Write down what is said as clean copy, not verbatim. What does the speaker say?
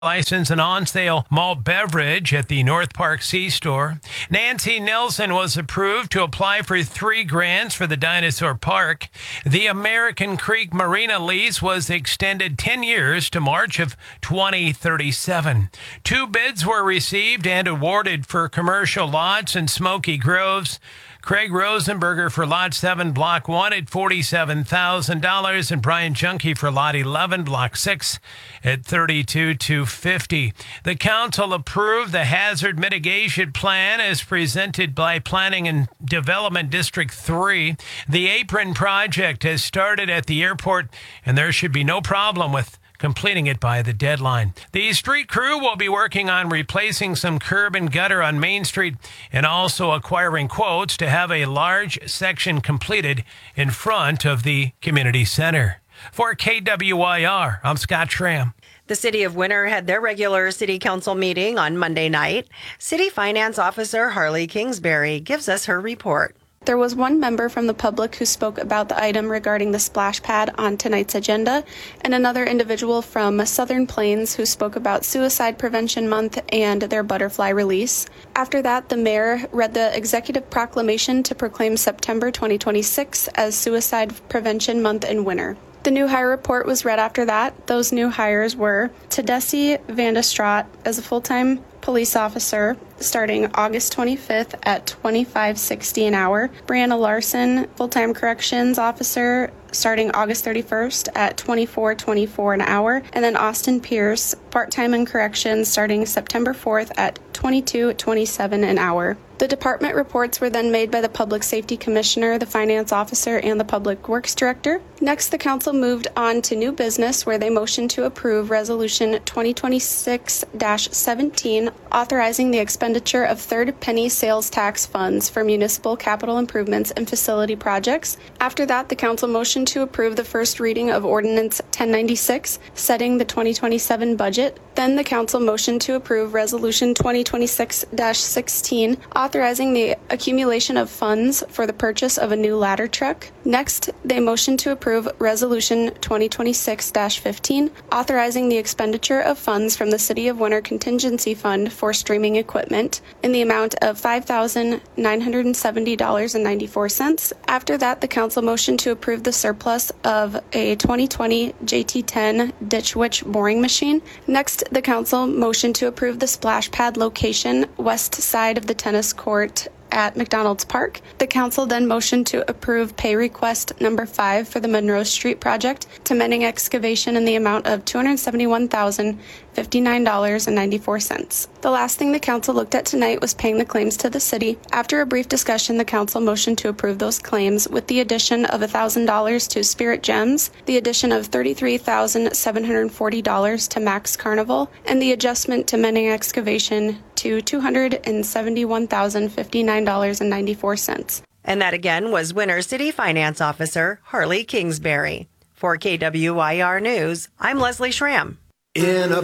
license and on-sale malt beverage at the North Park C-Store. Nancy Nelson was approved to apply for 3 grants for the Dinosaur Park. The American Creek Marina lease was extended 10 years to March of 2037. 2 bids were received and awarded for commercial lots in Smoky Groves. Craig Rosenberger for Lot 7, Block 1 at $47,000, and Brian Junkie for Lot 11, Block 6 at $32,250. The council approved the hazard mitigation plan as presented by Planning and Development District 3. The apron project has started at the airport, and there should be no problem with completing it by the deadline. The street crew will be working on replacing some curb and gutter on Main Street and also acquiring quotes to have a large section completed in front of the community center. For KWIR, I'm Scott Schramm. The City of Winter had their regular City Council meeting on Monday night. City Finance Officer Harley Kingsbury gives us her report. There was one member from the public who spoke about the item regarding the splash pad on tonight's agenda, and another individual from Southern Plains who spoke about Suicide Prevention Month and their butterfly release. After that, the mayor read the executive proclamation to proclaim September 2026 as Suicide Prevention Month in Winter. The new hire report was read after that. Those new hires were Tedeschi Vandestraat as a full-time police officer starting August 25th at $25.60 an hour. Brianna Larson, full-time corrections officer starting August 31st at $24.24 an hour. And then Austin Pierce, part-time in corrections starting September 4th at $22.27 an hour. The department reports were then made by the Public Safety Commissioner, the Finance Officer, and the Public Works Director. Next, the Council moved on to new business where they motioned to approve Resolution 2026-17, authorizing the expenditure of third penny sales tax funds for municipal capital improvements and facility projects. After that, the Council motioned to approve the first reading of Ordinance 1096, setting the 2027 budget. Then the Council motioned to approve Resolution 2026-16, authorizing the accumulation of funds for the purchase of a new ladder truck. Next, they motioned to approve Resolution 2026-15, authorizing the expenditure of funds from the City of Winter Contingency Fund for streaming equipment in the amount of $5,970.94. After that, the Council motioned to approve the surplus of a 2020 JT10 Ditch Witch boring machine. Next, the Council motioned to approve the splash pad location west side of the tennis court at McDonald's Park. The Council then motioned to approve pay request number 5 for the Monroe Street project to Menning Excavation in the amount of $271,059.94. The last thing the Council looked at tonight was paying the claims to the City. After a brief discussion, the Council motioned to approve those claims with the addition of $1,000 to Spirit Gems, the addition of $33,740 to Max Carnival, and the adjustment to Menning Excavation to $271,059.94. And that again was Winter City Finance Officer Harley Kingsbury. For KWIR News, I'm Leslie Schramm. In a